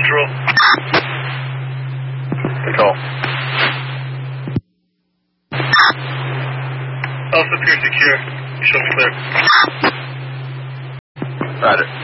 visual. Control. Alpha appears secure. Show me clear. Roger.